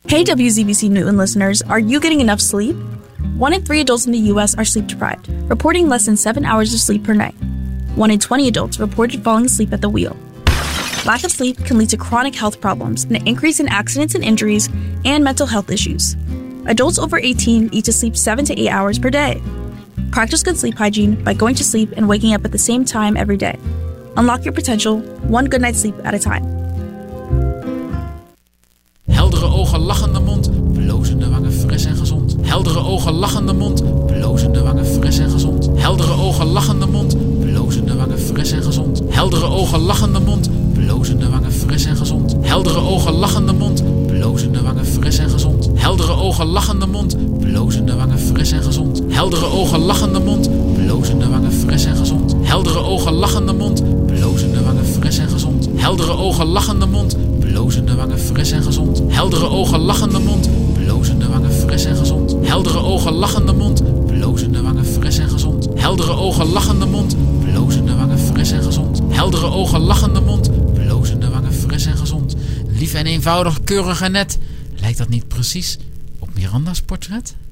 Hey WZBC Newton listeners, are you getting enough sleep? 1 in 3 adults in the U.S. are sleep deprived, reporting less than 7 hours of sleep per night. 1 in 20 adults reported falling asleep at the wheel. Lack of sleep can lead to chronic health problems and an increase in accidents and injuries and mental health issues. Adults over 18 need to sleep 7 to 8 hours per day. Practice good sleep hygiene by going to sleep and waking up at the same time every day. Unlock your potential, one good night's sleep at a time. Heldere ogen, lachende mond, blozende wangen, fris en gezond. Heldere ogen, lachende mond, blozende wangen, fris en gezond. Heldere ogen, lachende mond, blozende wangen, fris en gezond. Heldere ogen, lachende mond, blozende wangen, fris en gezond. Heldere ogen, lachende mond, blozende wangen, fris en gezond. Heldere ogen, lachende mond, blozende wangen, fris en gezond. Heldere ogen, lachende mond, blozende wangen, fris en gezond. Heldere ogen, lachende mond, blozende wangen, fris en gezond. Heldere ogen, lachende mond, blozende wangen, fris en gezond. Heldere ogen, lachende mond, blozende wangen, fris en gezond. Heldere ogen, lachende mond, blozende wangen, fris en gezond. Heldere ogen, lachende mond, blozende wangen, fris en gezond. Heldere ogen, lachende mond, blozende wangen, fris en gezond. Lief en eenvoudig, keurig en net. Lijkt dat niet precies op Miranda's portret?